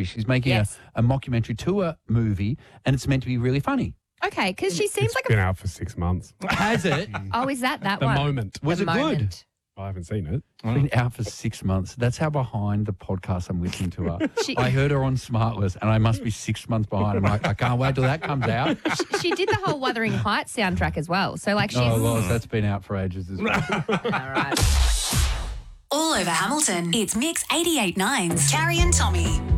mockumentary. She's making Yes. a mockumentary to a movie, and it's meant to be really funny. Okay, because she seems It's like been out for 6 months. Has it? Oh, is that The one? moment. Was The it good? moment. I haven't seen it. It's been out for 6 months. That's how behind the podcast I'm listening to her. She- I heard her on Smartless, and I must be 6 months behind. I'm like, I can't wait till that comes out. She did the whole Wuthering Heights soundtrack as well. So, like, she's... Oh, Loz, that's been out for ages as well. All right. All over Hamilton, it's Mix 88.9's Carrie and Tommy.